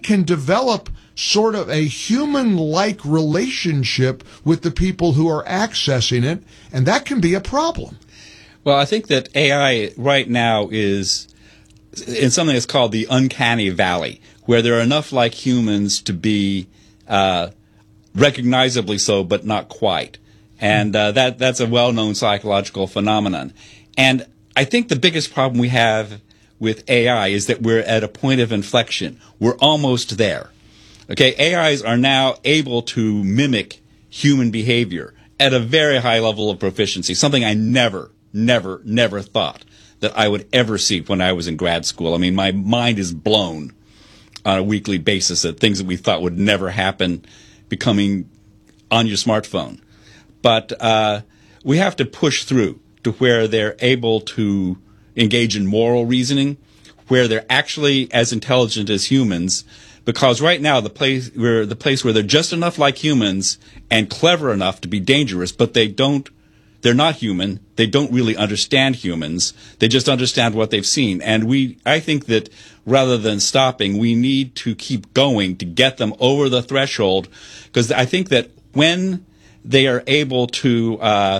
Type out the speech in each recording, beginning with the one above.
can develop sort of a human-like relationship with the people who are accessing it, and that can be a problem. Well, I think that AI right now is in something that's called the uncanny valley, where there are enough like humans to be recognizably so, but not quite. And that's a well-known psychological phenomenon. And I think the biggest problem we have with AI is that we're at a point of inflection. We're almost there. Okay, AIs are now able to mimic human behavior at a very high level of proficiency, something I never thought that I would ever see when I was in grad school. I mean, my mind is blown on a weekly basis at things that we thought would never happen becoming on your smartphone. But we have to push through to where they're able to engage in moral reasoning, where they're actually as intelligent as humans. Because right now, the place where they're just enough like humans and clever enough to be dangerous, but they're not human. They don't really understand humans. They just understand what they've seen. And I think that rather than stopping, we need to keep going to get them over the threshold. Because I think that when they are able to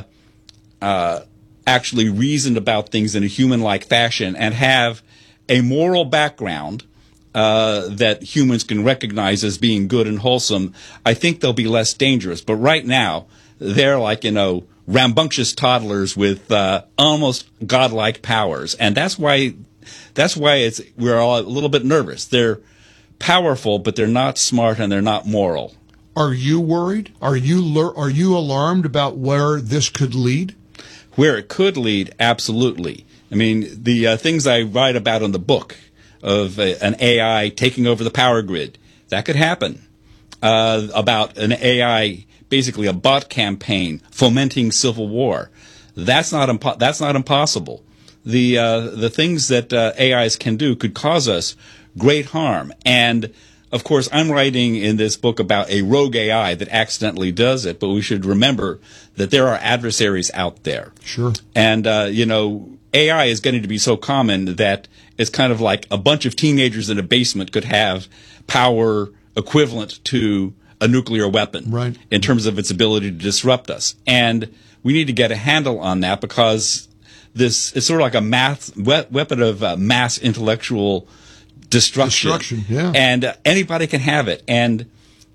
actually reason about things in a human-like fashion and have a moral background that humans can recognize as being good and wholesome, I think they'll be less dangerous. But right now, they're like, rambunctious toddlers with almost godlike powers. And that's why we're all a little bit nervous. They're powerful, but they're not smart and they're not moral. Are you worried? Are you alarmed about where this could lead? Where it could lead, absolutely. I mean, the things I write about in the book of an AI taking over the power grid, that could happen. About an AI, basically a bot campaign fomenting civil war, that's not impossible. The things that AIs can do could cause us great harm. And of course, I'm writing in this book about a rogue AI that accidentally does it, but we should remember that there are adversaries out there. Sure. And, AI is getting to be so common that it's kind of like a bunch of teenagers in a basement could have power equivalent to a nuclear weapon, right, in terms of its ability to disrupt us. And we need to get a handle on that because this is sort of like a weapon of mass intellectual destruction. Yeah. And anybody can have it. And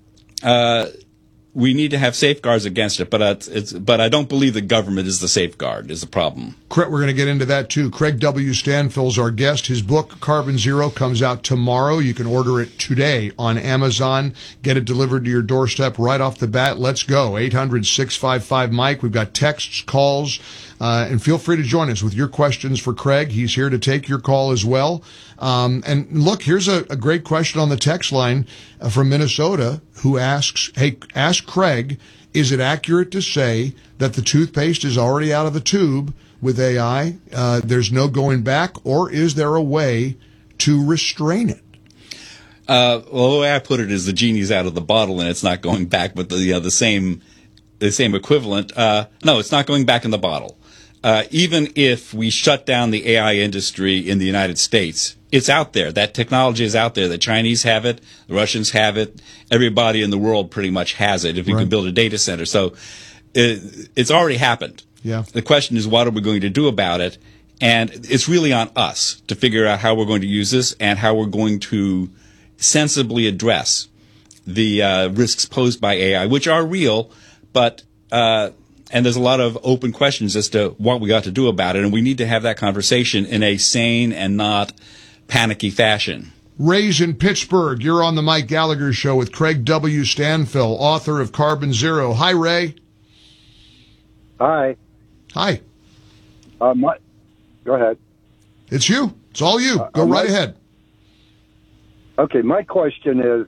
we need to have safeguards against it, but I don't believe the government is the safeguard, is the problem. We're going to get into that, too. Craig W. Stanfield's our guest. His book, Carbon Zero, comes out tomorrow. You can order it today on Amazon. Get it delivered to your doorstep right off the bat. Let's go. 800-655-MIKE. We've got texts, calls, and feel free to join us with your questions for Craig. He's here to take your call as well. And look, here's a great question on the text line from Minnesota who asks, ask Craig, is it accurate to say that the toothpaste is already out of the tube with AI? There's no going back, or is there a way to restrain it? Well, the way I put it is the genie's out of the bottle and it's not going back, but the same equivalent. No, it's not going back in the bottle. Even if we shut down the AI industry in the United States, it's out there. That technology is out there. The Chinese have it. The Russians have it. Everybody in the world pretty much has it if you can build a data center. So it's already happened. Yeah. The question is, what are we going to do about it? And it's really on us to figure out how we're going to use this and how we're going to sensibly address the risks posed by AI, which are real, but and there's a lot of open questions as to what we got to do about it, and we need to have that conversation in a sane and not panicky fashion. Ray's in Pittsburgh. You're on the Mike Gallagher Show with Craig W. Stanfield, author of Carbon Zero. Hi, Ray. Hi. Hi. Go ahead. It's you. It's all you. Go right ahead. Okay, my question is,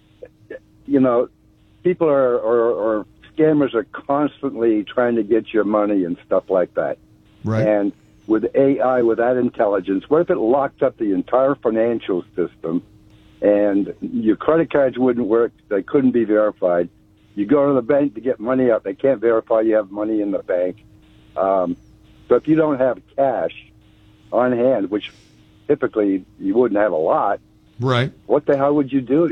people or scammers are constantly trying to get your money and stuff like that. Right. And with AI, with that intelligence, what if it locked up the entire financial system and your credit cards wouldn't work, they couldn't be verified? You go to the bank to get money out, they can't verify you have money in the bank. So if you don't have cash on hand, which typically you wouldn't have a lot, right, what the hell would you do?